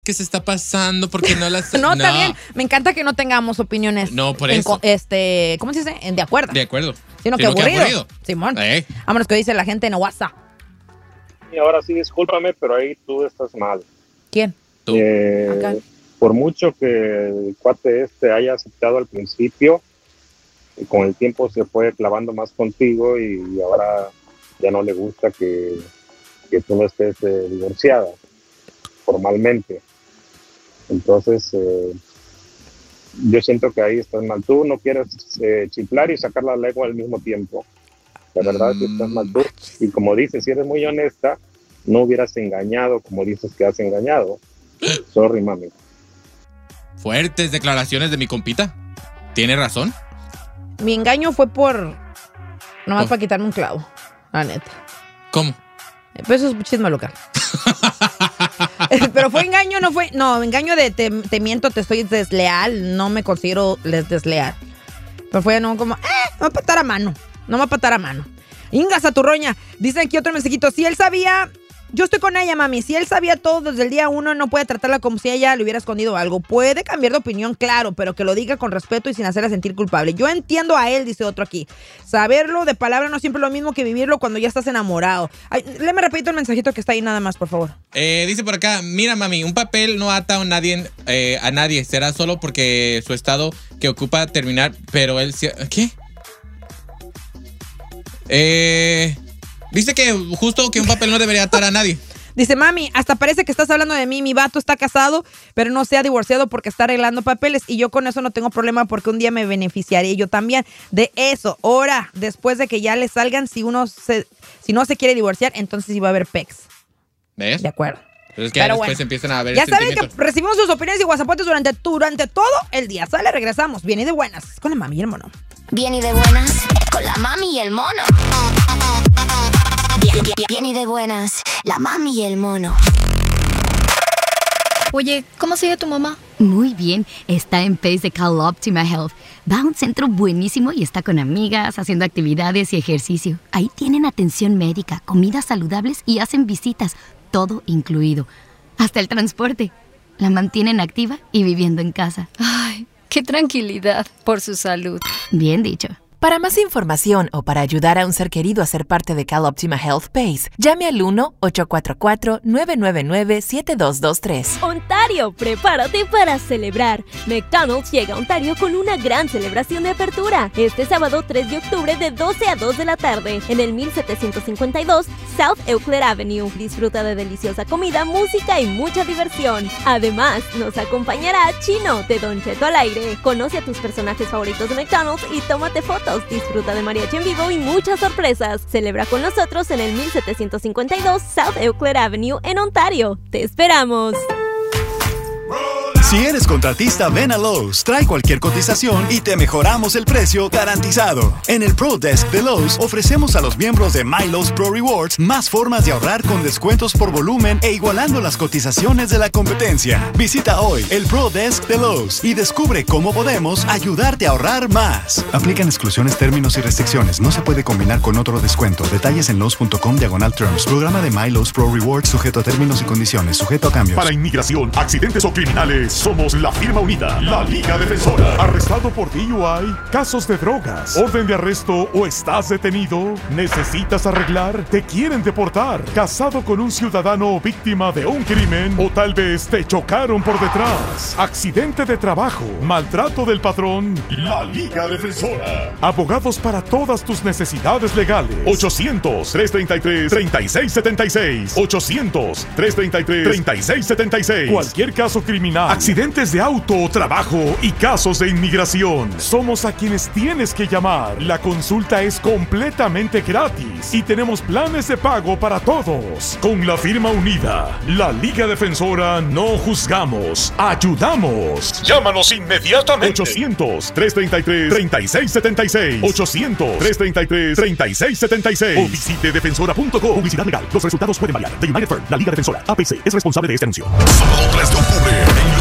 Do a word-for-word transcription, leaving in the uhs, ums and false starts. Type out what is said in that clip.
¿Qué se está pasando? Porque no las... no, no, está bien. Me encanta que no tengamos opiniones. No, por eso. En, este, ¿cómo se dice? En de acuerdo. De acuerdo. Sino, Sino que aburrido. Que aburrido. Simón. Eh. Vámonos, que dice la gente en WhatsApp. Y ahora sí, discúlpame, pero ahí tú estás mal. ¿Quién? Tú. Eh, okay. Por mucho que el cuate este haya aceptado al principio, y con el tiempo se fue clavando más contigo y, y ahora ya no le gusta que, que tú no estés eh, divorciada formalmente. Entonces, eh, yo siento que ahí estás mal. Tú no quieres eh, chiflar y sacar la lengua al mismo tiempo. La verdad es que estás mal tú. Y como dices, si eres muy honesta, no hubieras engañado como dices que has engañado. Sorry, mami. Fuertes declaraciones de mi compita. ¿Tiene razón? Mi engaño fue por... Nomás oh. para quitarme un clavo. La neta. ¿Cómo? Pues eso es chisme local. Pero fue engaño, no fue... No, engaño de te, te miento, te estoy desleal. No me considero desleal. Pero fue no como... Eh, no va a patar a mano. No va a patar a mano. Inga Saturroña. Dicen aquí otro mensajito. Si él sabía... Yo estoy con ella, mami. Si él sabía todo desde el día uno, no puede tratarla como si ella le hubiera escondido algo. Puede cambiar de opinión, claro, pero que lo diga con respeto y sin hacerla sentir culpable. Yo entiendo a él, dice otro aquí. Saberlo de palabra no es siempre lo mismo que vivirlo cuando ya estás enamorado. Ay, léeme rapidito el mensajito que está ahí nada más, por favor. Eh, dice por acá, mira, mami, un papel no ata a nadie, eh, a nadie. Será solo porque su estado que ocupa terminar, pero él... ¿Qué? Eh... Dice que justo que un papel no debería atar a nadie. Dice, mami, hasta parece que estás hablando de mí. Mi vato está casado, pero no se ha divorciado porque está arreglando papeles. Y yo con eso no tengo problema porque un día me beneficiaré yo también de eso. Ahora, después de que ya le salgan, si uno se, si no se quiere divorciar, entonces sí va a haber pex. ¿Ves? De acuerdo. Entonces que ya después bueno, empiezan a ver ya saben que recibimos sus opiniones y whatsappotes durante, durante todo el día. Sale, regresamos. Bien y de buenas. Con la mami y el mono. Bien y de buenas. Con la mami y el mono. Bien, bien, bien y de buenas, la mami y el mono. Oye, ¿cómo sigue tu mamá? Muy bien, está en Pace de CalOptima Health. Va a un centro buenísimo y está con amigas, haciendo actividades y ejercicio. Ahí tienen atención médica, comidas saludables y hacen visitas, todo incluido. Hasta el transporte. La mantienen activa y viviendo en casa. Ay, qué tranquilidad por su salud. Bien dicho. Para más información o para ayudar a un ser querido a ser parte de CalOptima Health Pace, llame al uno ocho cuatro cuatro, nueve nueve nueve, siete dos dos tres. Ontario, prepárate para celebrar. McDonald's llega a Ontario con una gran celebración de apertura. Este sábado tres de octubre de doce a dos de la tarde en el mil setecientos cincuenta y dos South Euclid Avenue. Disfruta de deliciosa comida, música y mucha diversión. Además, nos acompañará Chino de Don Cheto al aire. Conoce a tus personajes favoritos de McDonald's y tómate fotos. Disfruta de mariachi en vivo y muchas sorpresas. Celebra con nosotros en el mil setecientos cincuenta y dos South Euclid Avenue en Ontario. ¡Te esperamos! Si eres contratista, ven a Lowe's, trae cualquier cotización y te mejoramos el precio garantizado. En el Pro Desk de Lowe's ofrecemos a los miembros de My Lowe's Pro Rewards más formas de ahorrar con descuentos por volumen e igualando las cotizaciones de la competencia. Visita hoy el Pro Desk de Lowe's y descubre cómo podemos ayudarte a ahorrar más. Aplican exclusiones, términos y restricciones. No se puede combinar con otro descuento. Detalles en Lowe's punto com diagonal terms. Programa de My Lowe's Pro Rewards sujeto a términos y condiciones. Sujeto a cambios. Para inmigración, accidentes o criminales, somos la firma unida, la Liga Defensora. ¿Arrestado por D U I? ¿Casos de drogas? ¿Orden de arresto o estás detenido? ¿Necesitas arreglar? ¿Te quieren deportar? ¿Casado con un ciudadano víctima de un crimen? ¿O tal vez te chocaron por detrás? ¿Accidente de trabajo? ¿Maltrato del patrón? La Liga Defensora. Abogados para todas tus necesidades legales. ochocientos, trescientos treinta y tres, treinta y seis setenta y seis. ochocientos, trescientos treinta y tres, treinta y seis setenta y seis. Cualquier caso criminal, accidentes de auto o trabajo y casos de inmigración. Somos a quienes tienes que llamar. La consulta es completamente gratis y tenemos planes de pago para todos. Con la firma unida, la Liga Defensora, no juzgamos, ayudamos. Llámanos inmediatamente. ochocientos, trescientos treinta y tres, treinta y seis setenta y seis. ochocientos, trescientos treinta y tres, treinta y seis setenta y seis. O visite defensora punto com. Publicidad legal. Los resultados pueden variar. The United Firm, la Liga Defensora. A P C es responsable de este anuncio. Sábado tres de octubre en